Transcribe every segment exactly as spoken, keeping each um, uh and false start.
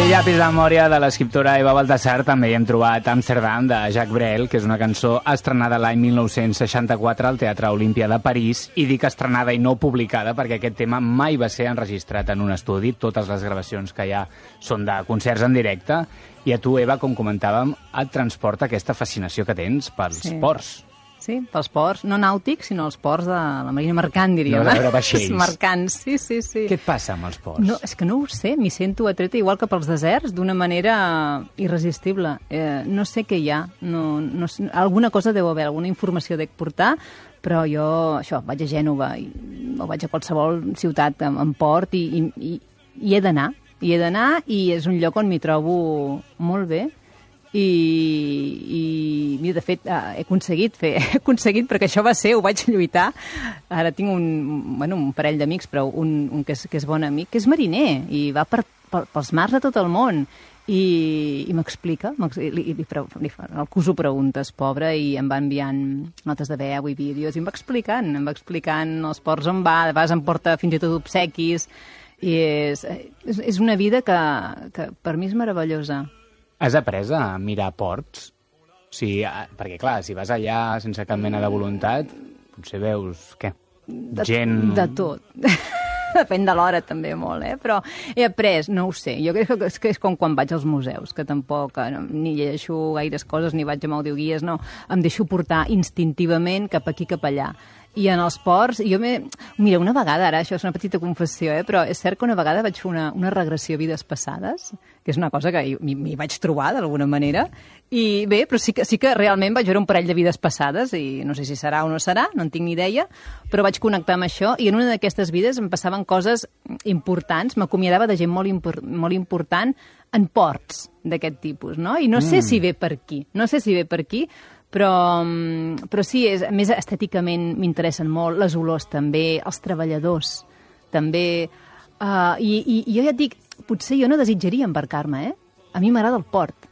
El llapis de memòria de l'escriptora Eva Baltasar també hi hem trobat Amsterdam, de Jacques Brel, que és una cançó estrenada l'any mil nou-cents seixanta-quatre al Teatre Olímpia de París, i dic estrenada i no publicada perquè aquest tema mai va ser enregistrat en un estudi. Totes les gravacions que hi ha són de concerts en directe, i a tu, Eva, com comentàvem, et transporta aquesta fascinació que tens pels sí. ports. Sí, pels ports, no nàutics, sinó els ports de la marina mercant, diríem. No, de veure vaixells. Mercants, sí, sí, sí. Què et passa amb els ports? No, és que no ho sé, m'hi sento atreta igual que pels deserts, d'una manera irresistible. Eh, no sé què hi ha, no, no, alguna cosa deu haver, alguna informació dec portar, però jo, això, vaig a Gènova i, o vaig a qualsevol ciutat en, en port i, i, i, i he d'anar, i he d'anar i és un lloc on m'hi trobo molt bé. I, i mira, de fet, he aconseguit fer, he aconseguit, perquè això va ser, ho vaig lluitar. Ara tinc un, bueno, un parell d'amics, però un, un que, és, que és bon amic, que és mariner, i va per, per, pels mars de tot el món, i, i m'explica, li, li, li, el cuso preguntes, pobre, i em va enviant notes de veu i vídeos, i em va explicant, em va explicant els ports on va, de vegades em porta fins i tot obsequis, i és, és, és una vida que, que per mi és meravellosa. Has après a mirar ports? O sigui, perquè, clar, si vas allà sense cap mena de voluntat, potser veus, què? De, Gent... De tot. Depèn de l'hora també molt, eh? Però he après, no ho sé. Jo crec que és, que és com quan vaig als museus, que tampoc no, ni llegeixo gaires coses, ni vaig amb audioguies, no. Em deixo portar instintivament cap aquí, cap allà. I en els ports, jo m'he... Mira, una vegada, ara, això és una petita confessió, eh? Però és cert que una vegada vaig fer una, una regressió a vides passades, que és una cosa que m'hi vaig trobar, d'alguna manera, i bé, però sí que, sí que realment vaig veure un parell de vides passades, i no sé si serà o no serà, no en tinc ni idea, però vaig connectar amb això, i en una d'aquestes vides em passaven coses importants, m'acomiadava de gent molt, impor molt important en ports d'aquest tipus, no? I no sé mm. si ve per aquí, no sé si ve per aquí, Però, però sí, és, més estèticament m'interessen molt, les olors també, els treballadors també. Uh, i, I jo ja et dic, potser jo no desitjaria embarcar-me, eh? A mi m'agrada el port.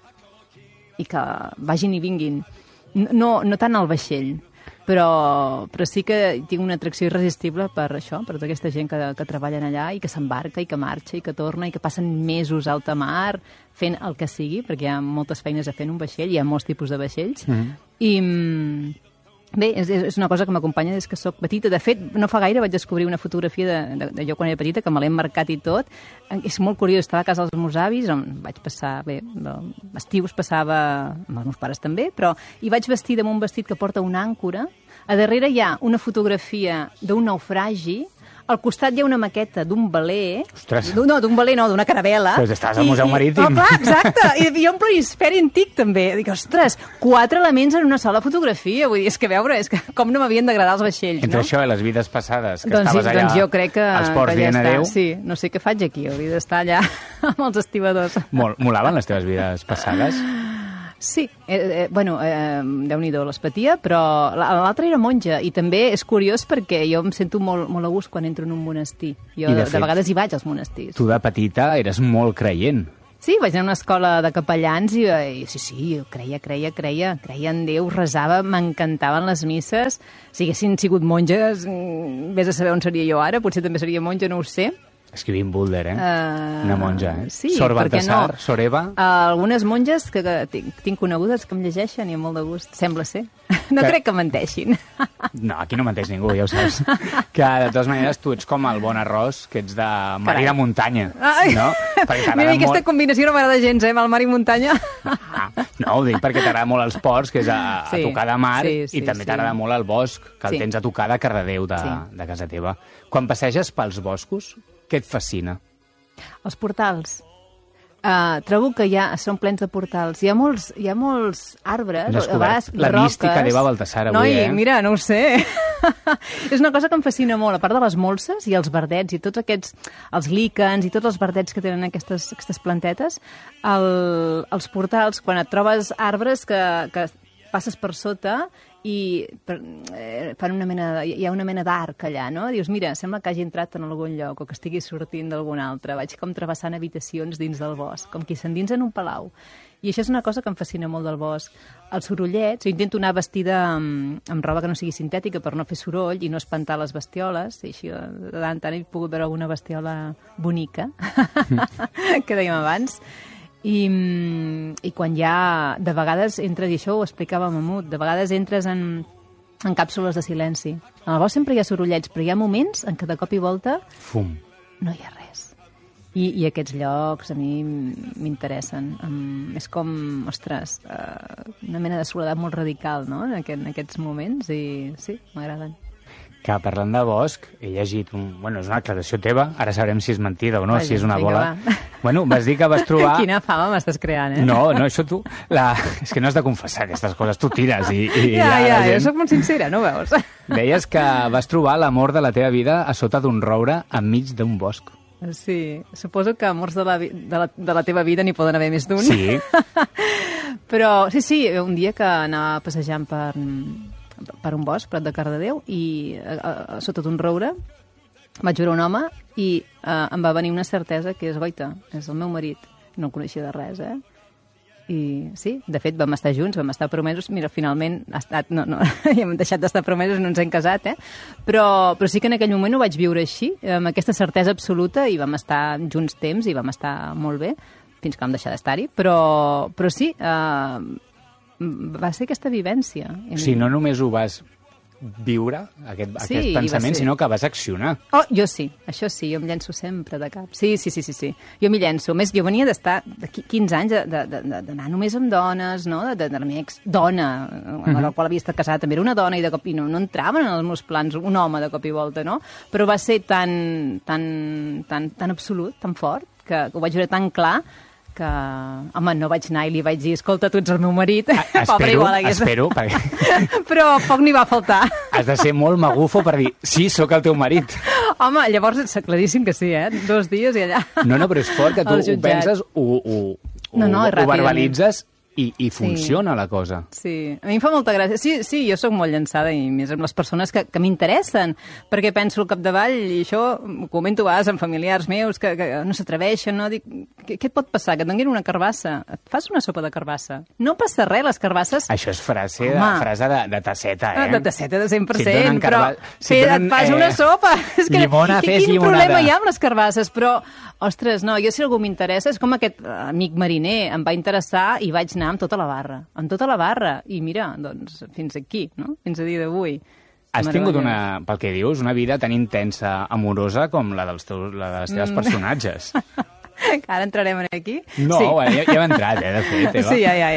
I que vagin i vinguin. No, no tant al vaixell, però, però sí que tinc una atracció irresistible per això, per tota aquesta gent que, que treballen allà i que s'embarca i que marxa i que torna i que passen mesos a alta mar fent el que sigui, perquè hi ha moltes feines a fer en un vaixell, hi ha molts tipus de vaixells. Mm-hmm. I bé, és, és una cosa que m'acompanya des que sóc petita. De fet, no fa gaire vaig descobrir una fotografia de, de, de jo quan era petita, que me l'he marcat i tot. És molt curiós, estava a casa dels meus avis, on vaig passar, bé, estius passava amb els meus pares també, però hi vaig vestida amb un vestit que porta una àncora. A darrere hi ha una fotografia d'un naufragi. Al costat hi ha una maqueta d'un veler. Ostres. No, d'un veler no, d'una caravela. Però estàs al Museu Marítim. Oh, clar, exacte. I, i un planisferi antic, també. Dic, ostres, quatre elements en una sola fotografia. Vull dir, és que veure, és que com no m'havien d'agradar els vaixells, Entre no? això i les vides passades, que doncs estaves sí, allà doncs jo crec que, als ports que ja dient està. adéu. Sí, no sé què faig aquí, hauria d'estar allà amb els estibadors. Mol, molaven les teves vides passades? Sí, eh, eh, bueno, eh, Déu-n'hi-do, les patia, però l'altra era monja, i també és curiós perquè jo em sento molt, molt a gust quan entro en un monestir. Jo de, de, fet, de vegades hi vaig als monestirs. Tu de petita eres molt creient. Sí, vaig anar a una escola de capellans i, i sí, sí, jo creia, creia, creia, creia en Déu, resava, m'encantaven les misses. Si haguessin sigut monges, vés a saber on seria jo ara, potser també seria monja, no ho sé. Escrivint Boulder, eh? Uh, Una monja, eh? Sí, Sor per què Baltasar, no? Sor Eva... Uh, algunes monges que, que tinc, tinc conegudes que em llegeixen i amb molt de gust, sembla ser. No que... crec que menteixin. No, aquí no menteix ningú, ja ho saps. Que, de totes maneres, tu ets com el bon arròs, que ets de mar i de muntanya, Ai. no? Mira, aquesta molt... combinació no m'agrada gens, eh, amb el mar i muntanya. Ah, no, ho dic perquè t'agrada molt els ports, que és a, a sí, tocar de mar, sí, sí, i també sí. t'agrada molt el bosc, que el sí. tens a tocar de Cardedeu, de, sí. de casa teva. Quan passeges pels boscos, què et fascina? Els portals. Uh, trobo que ja són plens de portals. Hi ha molts, hi ha molts arbres, a vegades la roques. mística d'Eva Baltasar avui, Noi, eh? mira, no ho sé. És una cosa que em fascina molt, a part de les molses i els verdets i tots aquests, els líquens i tots els verdets que tenen aquestes, aquestes plantetes, el, els portals, quan et trobes arbres que, que passes per sota i per, eh, fan una mena de, hi ha una mena d'arc allà, no? Dius, mira, sembla que hagi entrat en algun lloc o que estigui sortint d'algun altre. Vaig com travessant habitacions dins del bosc, com qui s'endinsa en un palau. I això és una cosa que em fascina molt del bosc. Els sorollets, jo intento anar vestida amb, amb roba que no sigui sintètica per no fer soroll i no espantar les bestioles, i així de tant en tant he pogut veure alguna bestiola bonica, que dèiem abans. I, i quan ja, de vegades entres, i això ho explicava Mamut, de vegades entres en, en càpsules de silenci. En el bosc sempre hi ha sorollets, però hi ha moments en què de cop i volta Fum. no hi ha res. I, i aquests llocs a mi m'interessen. Um, és com, ostres, uh, una mena de soledat molt radical, no?, en, aquest, en aquests moments, i sí, m'agraden. Que parlant de bosc, he llegit, un, bueno, és una declaració teva, ara sabrem si és mentida o no, Vaja, si és una vinga, bola. va. Bueno, vas dir que vas trobar... Quina fama m'estàs creant, eh? No, no, això tu... La... És que no has de confessar aquestes coses, tu tires i... i ja, ja, gent... jo soc molt sincera, no veus? Deies que vas trobar l'amor de la teva vida a sota d'un roure enmig d'un bosc. Sí, suposo que amors de la, vi- de la, de la teva vida n'hi poden haver més d'un. Sí. Però sí, sí, un dia que anava passejant per, per un bosc, Prat de Cardedeu, i a, a, a sota d'un roure vaig veure un home i uh, em va venir una certesa que és, goita, és el meu marit. No el coneixia de res, eh? I sí, de fet, vam estar junts, vam estar promesos. Mira, finalment ha estat... No, no, ja hem deixat d'estar promesos, no ens hem casat, eh? Però, però sí que en aquell moment ho vaig viure així, amb aquesta certesa absoluta, i vam estar junts temps i vam estar molt bé, fins que vam deixar d'estar-hi. Però, però sí, eh, va ser aquesta vivència. O sigui, no només ho vas viure, aquest, Sí, aquest i va pensament, ser- sinó que vas accionar. Oh, jo sí, això sí, jo em llenço sempre de cap. Sí, sí, sí, sí, sí. Jo m'hi llenço. A més, jo venia d'estar de qui- quinze anys de- de- de- d'anar només amb dones, no? De, de, de la meva ex-dona, amb la qual havia estat casada, també era una dona, i de cop i no, no entraven en els meus plans un home de cop i volta, no? Però va ser tan, tan, tan, tan absolut, tan fort, que, que ho vaig veure tan clar, que, home, no vaig anar i li vaig dir, escolta, tu ets el meu marit. A, Pobre, espero, igual hagués- espero, perquè Però poc n'hi va faltar. has de ser molt magufo per dir, sí, sóc el teu marit. Home, llavors és claríssim que sí, eh? Dos dies i allà. No, no, però és fort que tu Al ho jutjat. penses, ho, ho, No, no, ho, ho ràpidament. verbalitzes i, i funciona la cosa. Sí, a mi em fa molta gràcia. Sí, sí, jo sóc molt llançada, i més amb les persones que, que m'interessen, perquè penso al capdavall, i això ho comento a vegades amb familiars meus que, que no s'atreveixen, no? Dic, què, què et pot passar? Que et donin una carbassa? Et fas una sopa de carbassa? No passa res, les carbasses... Això és frase de, Home. frase de, de tasseta, eh? Ah, de tasseta de cent per Si et cent, donen però carba- si fer, et donen, et fas eh, una sopa. És que, llimona, que, fes quin llimonada. problema hi ha amb les carbasses? Però, ostres, no, jo si algú m'interessa, és com aquest eh, amic mariner, em va interessar i vaig anar amb tota la barra, amb tota la barra, i mira, doncs, fins aquí, no? Fins a dia d'avui. Has tingut, Meravellós. una, pel que dius, una vida tan intensa, amorosa, com la dels teus, la de les teves Mm. personatges. Que ara entrarem aquí? No, sí. bueno, ja, ja hem entrat, eh, de fet, Eva. Sí, ja, ja,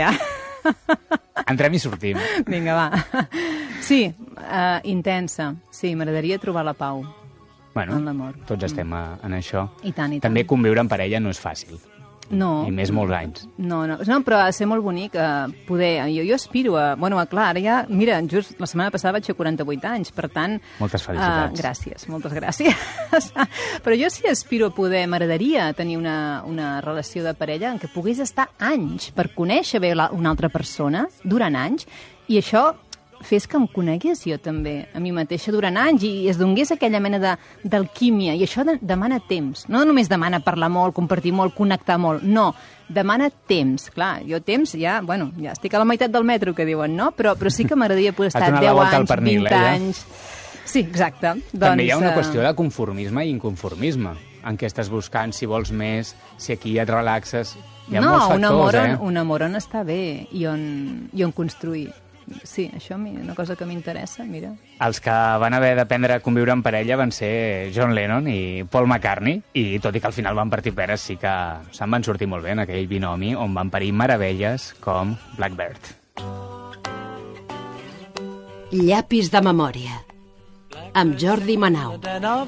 ja. Entrem i sortim. Vinga, va. Sí, uh, intensa. Sí, m'agradaria trobar la pau. Bueno, En l'amor. tots estem a, en això. I tant, i tant. També conviure en parella no és fàcil. No. I més molts anys. No, no, no, però ha de ser molt bonic eh, poder... Jo, jo aspiro a... Bueno, clar, ara ja... Mira, just la setmana passada vaig fer quaranta-vuit anys, per tant... Moltes felicitats. Uh, gràcies, moltes gràcies. Però jo sí aspiro a poder... M'agradaria tenir una, una relació de parella en què pogués estar anys per conèixer bé la, una altra persona durant anys, i això fes que em conegués jo també, a mi mateixa, durant anys, i es donés aquella mena de- d'alquímia. I això de, demana temps. No només demana parlar molt, compartir molt, connectar molt. No, demana temps. Clar, jo temps ja, bueno, ja estic a la meitat del metro, que diuen, no? Però, però sí que m'agradaria poder Has estar donat la deu volta al anys, pernil, vint eh, ja? anys... Sí, exacte. També hi ha una eh, qüestió de conformisme i inconformisme, en què estàs buscant si vols més, si aquí et relaxes... Hi ha no, molts un amor, factors, on, eh? un amor on està bé i on, i on construir. Sí, això a mi, una cosa que m'interessa, mira. Els que van haver d'aprendre a conviure en parella van ser John Lennon i Paul McCartney, i tot i que al final van partir peres, sí que se'n van sortir molt bé en aquell binomi on van parir meravelles com Blackbird. Llapis de memòria, amb Jordi Manau.